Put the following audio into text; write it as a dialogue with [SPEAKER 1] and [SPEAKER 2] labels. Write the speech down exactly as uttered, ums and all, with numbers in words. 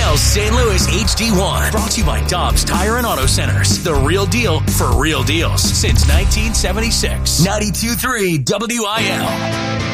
[SPEAKER 1] L's Saint Louis H D one. Brought to you by Dobbs Tire and Auto Centers. The real deal for real deals since nineteen seventy-six. ninety-two point three W I L.